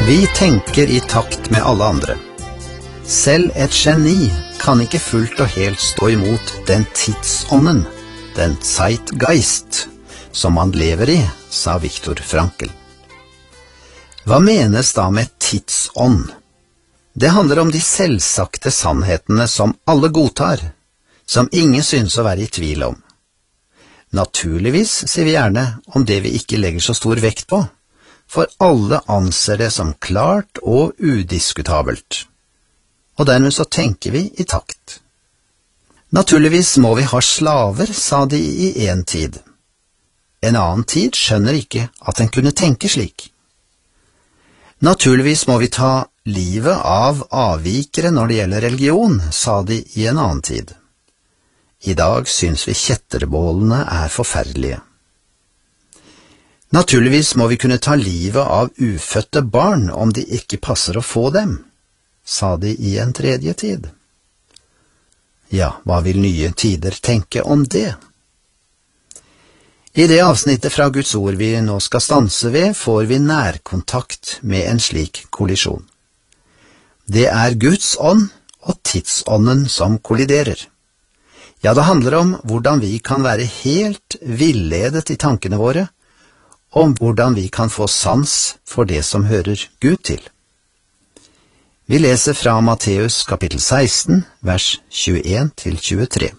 Vi tenker i takt med alle andre. Selv et geni kan ikke fullt og helt stå imot den tidsånden, den Zeitgeist, som man lever i, sa Viktor Frankl. Hva menes da med tidsånd? Det handler om de selvsagte sannhetene som alle godtar, som ingen synes å være i tvil om. Naturligvis sier vi gjerne om det vi ikke legger så stor vekt på, for alle anser det som klart og udiskutabelt. Og dermed så tenker vi i takt. Naturligvis må vi ha slaver, sa de i en tid. En annen tid skjønner ikke at en kunne tenke slik. Naturligvis må vi ta livet av avvikere når det gjelder religion, sa de i en annen tid. I dag syns vi kjetterbålene er forferdelige. Naturligvis må vi kunne ta livet av ufødte barn om de ikke passer å få dem, sa de i en tredje tid. Ja, hva vil nye tider tenke om det? I det avsnittet fra Guds ord vi nå skal stanse ved, får vi nærkontakt med en slik kollisjon. Det er Guds ånd og tidsånden som kolliderer. Ja, det handler om hvordan vi kan være helt villedet i tankene våre, om hvordan vi kan få sans for det som hører Gud til. Vi leser fra Matteus kapittel 16, vers 21-23.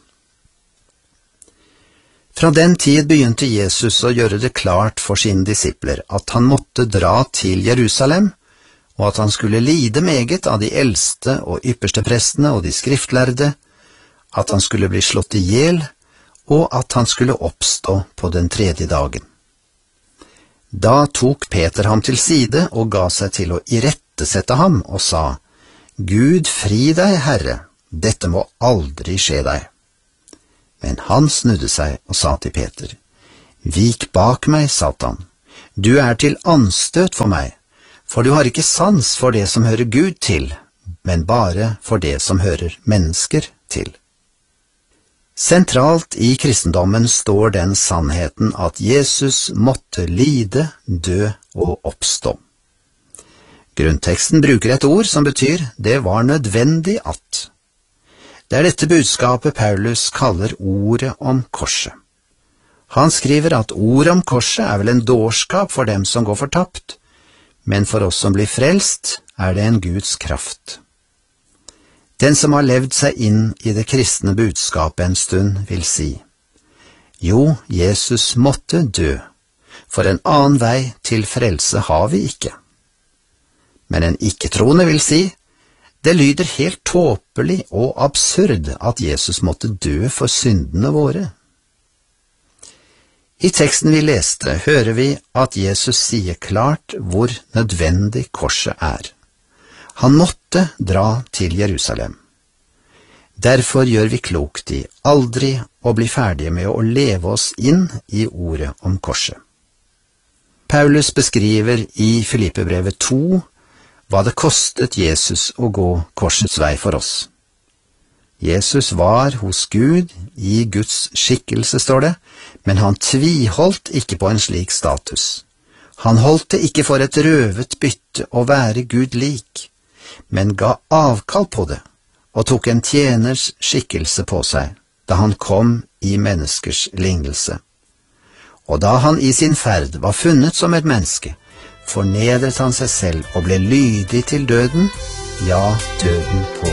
Fra den tid begynte Jesus å gjøre det klart for sine disipler at han måtte dra til Jerusalem, og at han skulle lide meget av de eldste og ypperste prestene og de skriftlærde, at han skulle bli slått ihjel, og at han skulle oppstå på den tredje dagen. Da tok Peter ham til side og ga seg til å irettesette ham og sa, «Gud fri deg, Herre, dette må aldri skje deg.» Men han snudde seg og sa til Peter, «Vik bak meg, Satan, du er til anstøt for meg, for du har ikke sans for det som hører Gud til, men bare for det som hører mennesker til.» Sentralt i kristendommen står den sannheten at Jesus måtte lide, dø og oppstå. Grunnteksten bruker et ord som betyr «det var nødvendig at». Det er dette budskapet Paulus kaller ordet om korset. Han skriver at ordet om korset er vel en dårskap for dem som går fortapt, men for oss som blir frelst er det en Guds kraft. Den som har levd seg inn i det kristne budskapet en stund vil si, jo, Jesus måtte dø, for en annen vei til frelse har vi ikke. Men en ikke-troende vil si, det lyder helt tåpelig og absurd at Jesus måtte dø for syndene våre. I teksten vi leste hører vi at Jesus sier klart hvor nødvendig korset er. Han måtte dra til Jerusalem. Derfor gjør vi klokt i aldri å bli ferdige med å leve oss inn i ordet om korset. Paulus beskriver i Filippebrevet 2 hva det kostet Jesus å gå korsets vei for oss. Jesus var hos Gud, i Guds skikkelse står det, men han tviholdt ikke på en slik status. Han holdt det ikke for et røvet bytte å være Gud lik, men ga avkall på det, og tok en tjeners skikkelse på seg, da han kom i menneskers lignelse. Og da han i sin ferd var funnet som et menneske, fornedret han seg selv og ble lydig til døden, ja, døden på